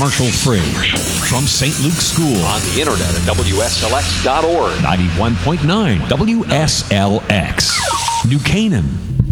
commercial free. From St. Luke's School On the internet at WSLX.org. 91.9 WSLX. New Canaan.